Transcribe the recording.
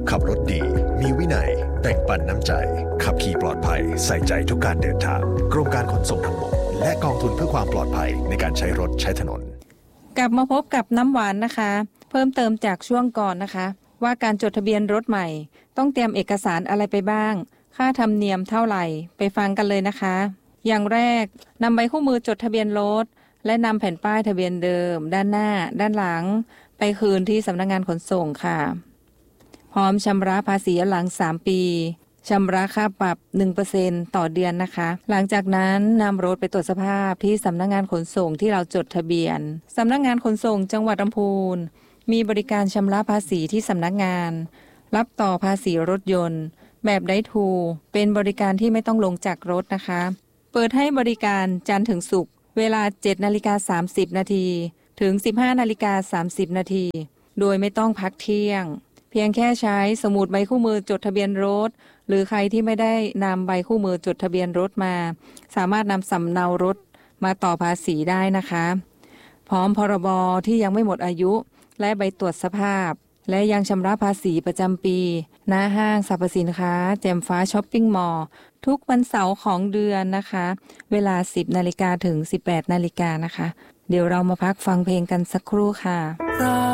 ขับรถดีมีวินัยแบ่งปันน้ำใจขับขี่ปลอดภัยใส่ใจทุกการเดินทางกรมการขนส่งทางบกและกองทุนเพื่อความปลอดภัยในการใช้รถใช้ถนนกลับมาพบกับน้ำหวานนะคะเพิ่มเติมจากช่วงก่อนนะคะว่าการจดทะเบียนรถใหม่ต้องเตรียมเอกสารอะไรไปบ้างค่าธรรมเนียมเท่าไหร่ไปฟังกันเลยนะคะอย่างแรกนำใบคู่มือจดทะเบียนรถและนำแผ่นป้ายทะเบียนเดิมด้านหน้าด้านหลังไปคืนที่สำนักงานขนส่งค่ะพร้อมชำระภาษีย้อนหลัง3 ปีชำระค่าปรับ 1% ต่อเดือนนะคะหลังจากนั้นนำรถไปตรวจสภาพที่สำนักงานขนส่งที่เราจดทะเบียนสำนักงานขนส่งจังหวัดลำพูนมีบริการชำระภาษีที่สำนักงานรับต่อภาษีรถยนต์แบบได้ทูเป็นบริการที่ไม่ต้องลงจากรถนะคะเปิดให้บริการจันทร์ถึงศุกร์เวลา 7:30 น.ถึง 15:30 น.โดยไม่ต้องพักเที่ยงเพียงแค่ใช้สมุดใบคู่มือจดทะเบียนรถหรือใครที่ไม่ได้นำใบคู่มือจดทะเบียนรถมาสามารถนำสำเนารถมาต่อภาษีได้นะคะพร้อมพรบที่ยังไม่หมดอายุและใบตรวจสภาพและยังชำระภาษีประจำปีณห้างสรรพสินค้าแจ่มฟ้าช้อปปิ้งมอลล์ทุกวันเสาร์ของเดือนนะคะเวลา 10 นาฬิกาถึง 18 นาฬิกานะคะเดี๋ยวเรามาพักฟังเพลงกันสักครู่ค่ะ